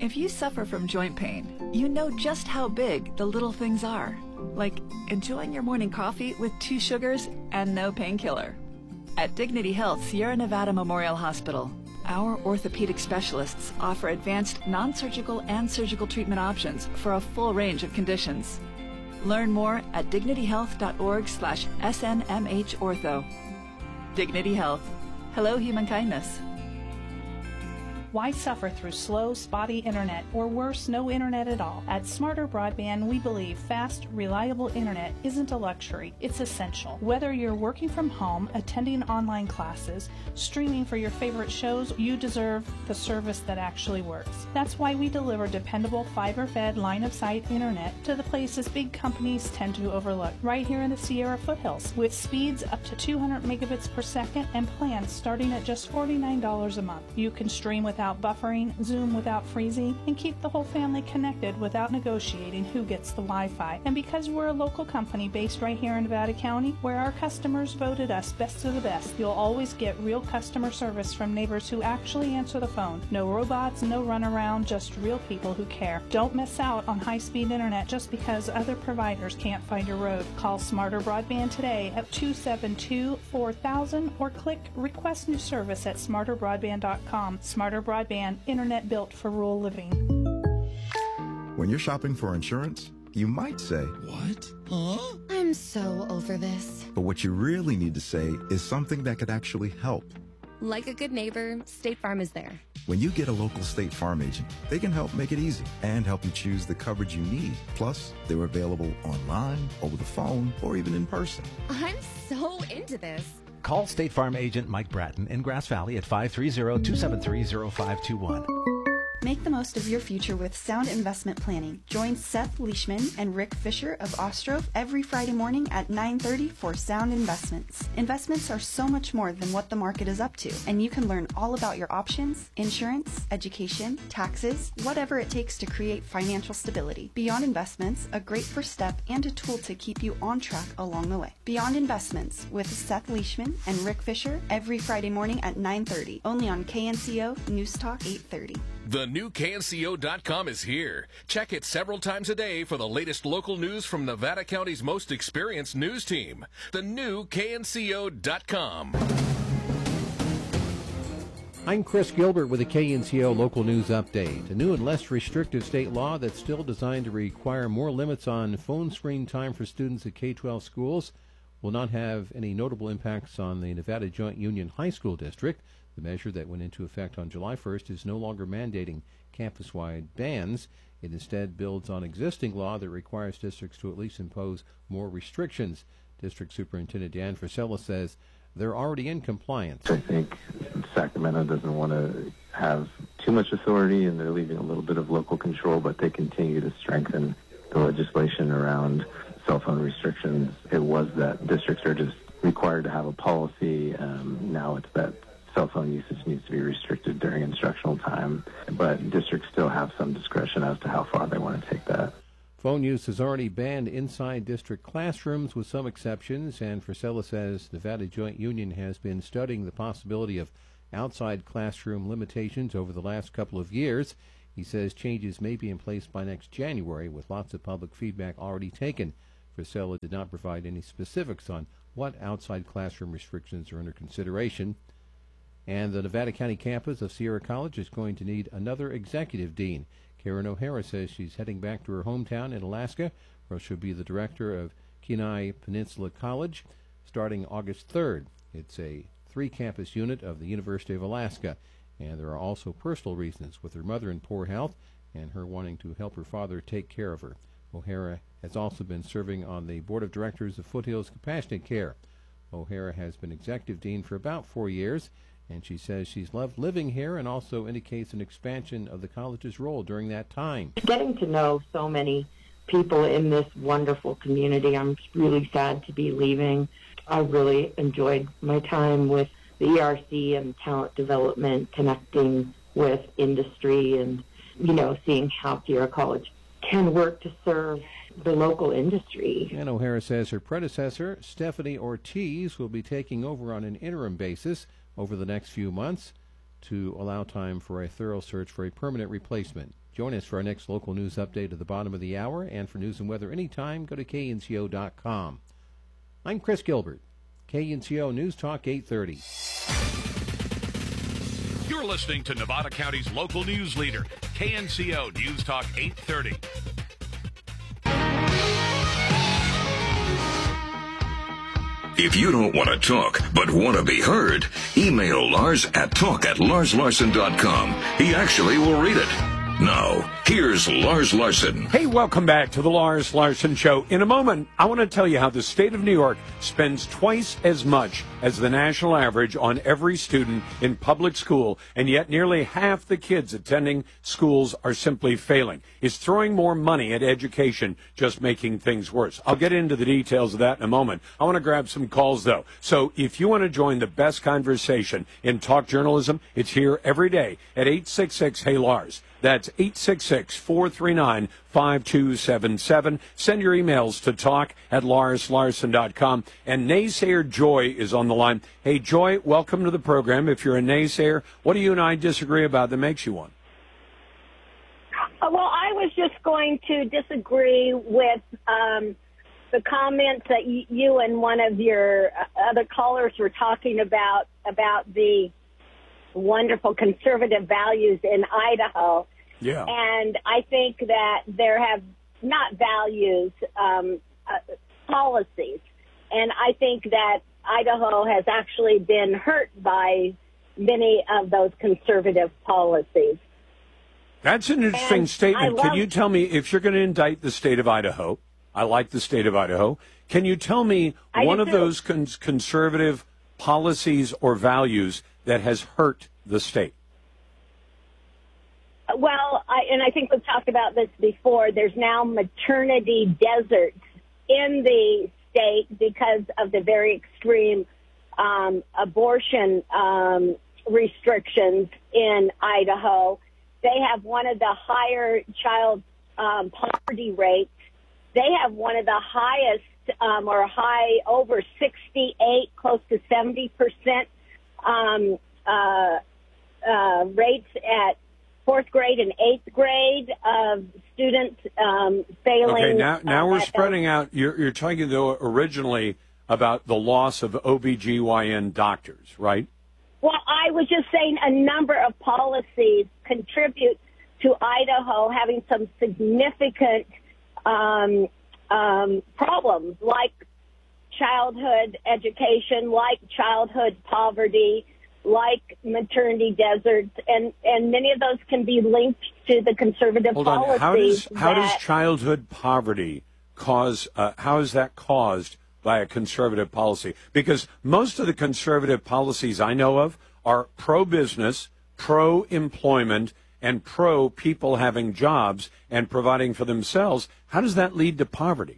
If you suffer from joint pain, you know just how big the little things are. Like enjoying your morning coffee with 2 sugars and no painkiller. At Dignity Health Sierra Nevada Memorial Hospital, our orthopedic specialists offer advanced non-surgical and surgical treatment options for a full range of conditions. Learn more at dignityhealth.org/SNMHortho. Dignity Health. Hello, human kindness. Why suffer through slow, spotty internet, or worse, no internet at all? At Smarter Broadband, we believe fast, reliable internet isn't a luxury, it's essential. Whether you're working from home, attending online classes, streaming for your favorite shows, you deserve the service that actually works. That's why we deliver dependable, fiber-fed, line-of-sight internet to the places big companies tend to overlook, right here in the Sierra foothills, with speeds up to 200 megabits per second and plans starting at just $49 a month. You can stream without buffering, Zoom without freezing, and keep the whole family connected without negotiating who gets the Wi-Fi. And because we're a local company based right here in Nevada County, where our customers voted us best of the best, you'll always get real customer service from neighbors who actually answer the phone. No robots, no runaround, just real people who care. Don't miss out on high-speed internet just because other providers can't find your road. Call Smarter Broadband today at 272-4000 or click Request New Service at smarterbroadband.com. Smarter Broadband, internet built for rural living. When you're shopping for insurance, you might say, "What? Huh?" I'm so over this. But what you really need to say is something that could actually help. Like a good neighbor, State Farm is there. When you get a local State Farm agent, they can help make it easy and help you choose the coverage you need. Plus, they're available online, over the phone, or even in person. I'm so into this. Call State Farm agent Mike Bratton in Grass Valley at 530-273-0521. Make the most of your future with Sound Investment Planning. Join Seth Leishman and Rick Fisher of Ostrov every Friday morning at 9:30 for Sound Investments. Investments are so much more than what the market is up to, and you can learn all about your options, insurance, education, taxes, whatever it takes to create financial stability. Beyond Investments, a great first step and a tool to keep you on track along the way. Beyond Investments with Seth Leishman and Rick Fisher every Friday morning at 9:30, only on KNCO News Talk 830. The new KNCO.com is here. Check it several times a day for the latest local news from Nevada County's most experienced news team. The new KNCO.com. I'm Chris Gilbert with a KNCO local news update. A new and less restrictive state law that's still designed to require more limits on phone screen time for students at K-12 schools will not have any notable impacts on the Nevada Joint Union High School District. The measure that went into effect on July 1st is no longer mandating campus-wide bans. It instead builds on existing law that requires districts to at least impose more restrictions. District Superintendent Dan Frisella says they're already in compliance. I think Sacramento doesn't want to have too much authority, and they're leaving a little bit of local control, but they continue to strengthen the legislation around cell phone restrictions. It was that districts are just required to have a policy. Now it's that cell phone usage needs to be restricted during instructional time, but districts still have some discretion as to how far they want to take that. Phone use is already banned inside district classrooms with some exceptions, and Frisella says Nevada Joint Union has been studying the possibility of outside classroom limitations over the last couple of years. He says changes may be in place by next January, with lots of public feedback already taken. Frisella did not provide any specifics on what outside classroom restrictions are under consideration. And the Nevada County campus of Sierra College is going to need another executive dean. Karen O'Hara says she's heading back to her hometown in Alaska, where she'll be the director of Kenai Peninsula College starting August 3rd. It's a 3-campus unit of the University of Alaska, and there are also personal reasons, with her mother in poor health and her wanting to help her father take care of her. O'Hara has also been serving on the board of directors of Foothills Compassionate Care. O'Hara has been executive dean for about 4 years, and she says she's loved living here and also indicates an expansion of the college's role during that time. Getting to know so many people in this wonderful community, I'm really sad to be leaving. I really enjoyed my time with the ERC and talent development, connecting with industry and, seeing how Sierra College can work to serve the local industry. And O'Hara says her predecessor, Stephanie Ortiz, will be taking over on an interim basis over the next few months to allow time for a thorough search for a permanent replacement. Join us for our next local news update at the bottom of the hour. And for news and weather anytime, go to knco.com. I'm Chris Gilbert, KNCO News Talk 830. You're listening to Nevada County's local news leader, KNCO News Talk 830. If you don't want to talk, but want to be heard, email Lars at talk@larslarson.com. He actually will read it. Now, here's Lars Larson. Hey, welcome back to the Lars Larson Show. In a moment, I want to tell you how the state of New York spends twice as much as the national average on every student in public school, and yet nearly half the kids attending schools are simply failing. Is throwing more money at education just making things worse? I'll get into the details of that in a moment. I want to grab some calls, though. So if you want to join the best conversation in talk journalism, it's here every day at 866-HEY-LARS. That's 866-439-5277. Send your emails to talk@larslarson.com. And naysayer Joy is on the line. Hey, Joy, welcome to the program. If you're a naysayer, what do you and I disagree about that makes you one? Well, I was just going to disagree with the comments that you and one of your other callers were talking about the wonderful conservative values in Idaho. Yeah. And I think that there have not values, policies. And I think that Idaho has actually been hurt by many of those conservative policies. That's an interesting statement. Can you tell me, if you're going to indict the state of Idaho, I like the state of Idaho, can you tell me one of those conservative policies or values that has hurt the state? Well, I think we've talked about this before. There's now maternity deserts in the state because of the very extreme abortion restrictions in Idaho. They have one of the higher child poverty rates. They have one of the highest over 68, close to 70% rates at fourth grade and eighth grade of students failing. Okay, now we're spreading out. You're talking, though, originally about the loss of OBGYN doctors, right? Well, I was just saying a number of policies contribute to Idaho having some significant problems, like childhood education, like childhood poverty, like maternity deserts, and many of those can be linked to the conservative policies. How does childhood poverty cause? How is that caused by a conservative policy? Because most of the conservative policies I know of are pro-business, pro-employment, and pro-people having jobs and providing for themselves. How does that lead to poverty?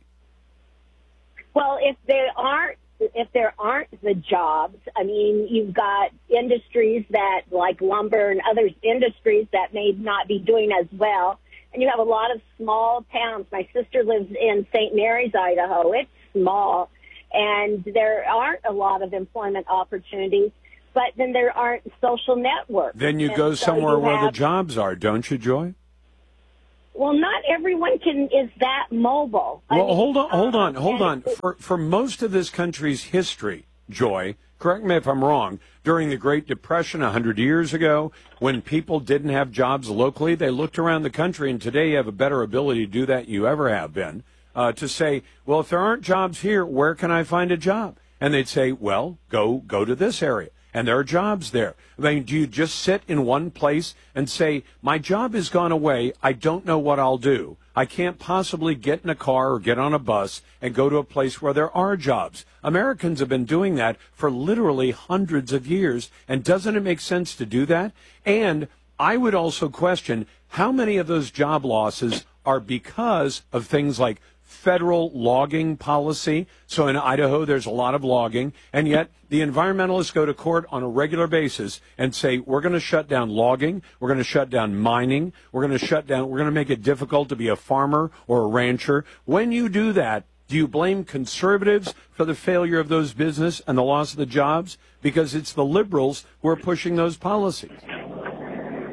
Well, if there aren't the jobs, I mean, you've got industries that, like lumber and other industries, that may not be doing as well. And you have a lot of small towns. My sister lives in St. Mary's, Idaho. It's small, and there aren't a lot of employment opportunities. But then there aren't social networks. Then you go somewhere where the jobs are, don't you, Joy? Well, not everyone is that mobile. Well, hold on. For most of this country's history, Joy, correct me if I'm wrong, during the Great Depression 100 years ago, when people didn't have jobs locally, they looked around the country, and today you have a better ability to do that than you ever have been, to say, well, if there aren't jobs here, where can I find a job? And they'd say, well, go to this area. And there are jobs there. I mean, do you just sit in one place and say, my job has gone away, I don't know what I'll do. I can't possibly get in a car or get on a bus and go to a place where there are jobs. Americans have been doing that for literally hundreds of years. And doesn't it make sense to do that? And I would also question how many of those job losses are because of things like federal logging policy. So in Idaho, there's a lot of logging, and yet the environmentalists go to court on a regular basis and say, we're going to shut down logging, we're going to shut down mining, we're going to make it difficult to be a farmer or a rancher. When you do that, do you blame conservatives for the failure of those business and the loss of the jobs? Because it's the liberals who are pushing those policies. Yeah,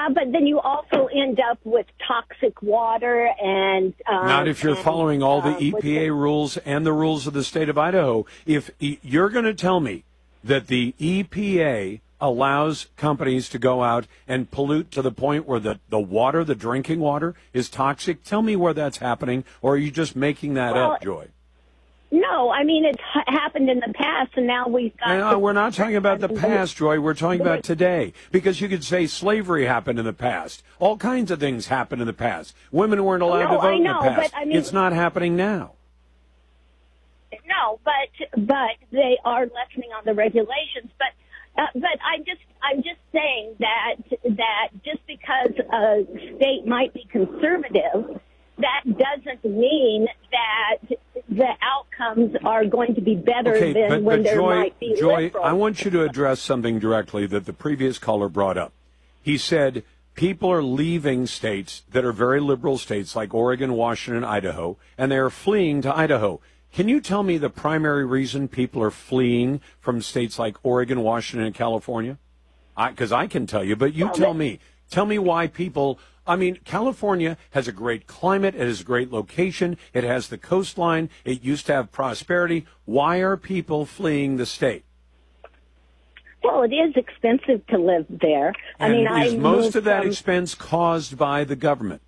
Yeah, but then you also end up with toxic water and... Not if you're following all the EPA rules and the rules of the state of Idaho. If you're going to tell me that the EPA allows companies to go out and pollute to the point where the water, the drinking water, is toxic, tell me where that's happening, or are you just making that up, Joy? No, I mean, it's happened in the past, and now we've got... No, we're not talking about the past, Joy. We're talking about today. Because you could say slavery happened in the past. All kinds of things happened in the past. Women weren't allowed to vote in the past. But, I mean, it's not happening now. No, but they are lessening on the regulations. But I'm just saying that just because a state might be conservative, that doesn't mean that the outcomes are going to be better than when there might be Joy, liberal. I want you to address something directly that the previous caller brought up. He said people are leaving states that are very liberal states like Oregon, Washington, Idaho, and they are fleeing to Idaho. Can you tell me the primary reason people are fleeing from states like Oregon, Washington, and California? Because I can tell you, but you tell me. Tell me why people... I mean, California has a great climate. It has a great location. It has the coastline. It used to have prosperity. Why are people fleeing the state? Well, it is expensive to live there. And is most of that expense caused by the government?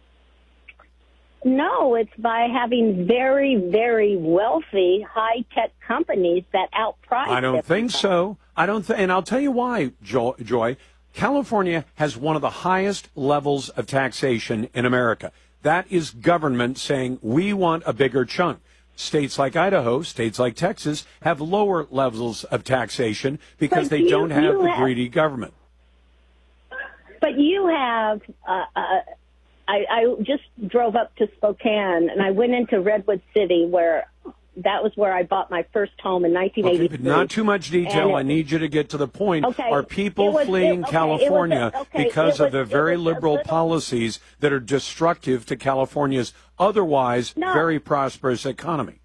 No, it's by having very, very wealthy, high-tech companies that outprice. I don't think so. And I'll tell you why, Joy. California has one of the highest levels of taxation in America. That is government saying we want a bigger chunk. States like Idaho, states like Texas have lower levels of taxation because they don't have the greedy government. But you have, I just drove up to Spokane and I went into Redwood City where that was where I bought my first home in 1983. Okay, but not too much detail. I need you to get to the point. Okay, are people fleeing California because of the very liberal policies that are destructive to California's otherwise very prosperous economy?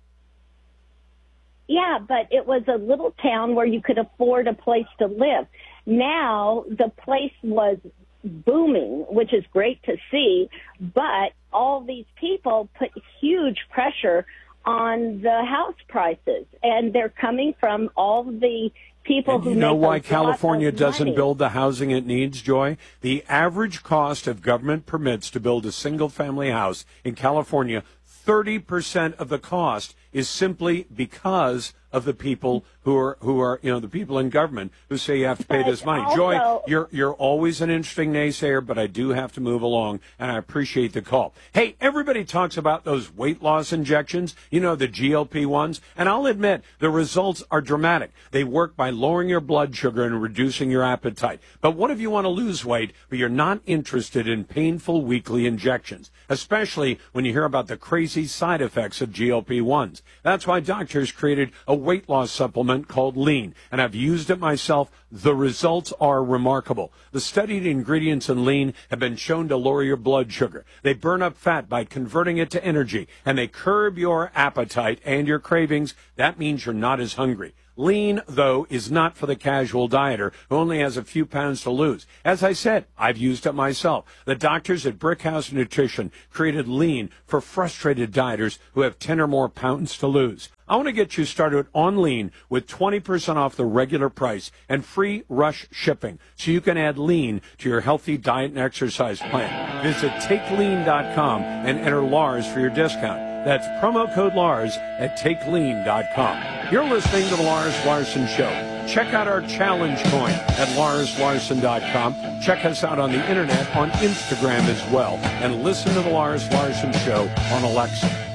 Yeah, but it was a little town where you could afford a place to live. Now the place was booming, which is great to see, but all these people put huge pressure on the house prices, and they're coming from all the people who you know make why California doesn't build the housing it needs, Joy? The average cost of government permits to build a single-family house in California, 30% of the cost is simply because of the people who are the people in government who say you have to pay this money. Joy, you're always an interesting naysayer, but I do have to move along, and I appreciate the call. Hey, everybody talks about those weight loss injections, the GLP-1s, and I'll admit the results are dramatic. They work by lowering your blood sugar and reducing your appetite. But what if you want to lose weight, but you're not interested in painful weekly injections, especially when you hear about the crazy side effects of GLP-1s? That's why doctors created a weight loss supplement called Lean, and I've used it myself. The results are remarkable. The studied ingredients in Lean have been shown to lower your blood sugar. They burn up fat by converting it to energy, and they curb your appetite and your cravings. That means you're not as hungry. Lean, though, is not for the casual dieter who only has a few pounds to lose. As I said, I've used it myself. The doctors at Brickhouse Nutrition created Lean for frustrated dieters who have 10 or more pounds to lose. I want to get you started on Lean with 20% off the regular price and free rush shipping so you can add Lean to your healthy diet and exercise plan. Visit TakeLean.com and enter Lars for your discount. That's promo code Lars at TakeLean.com. You're listening to The Lars Larson Show. Check out our challenge coin at LarsLarson.com. Check us out on the internet on Instagram as well. And listen to The Lars Larson Show on Alexa.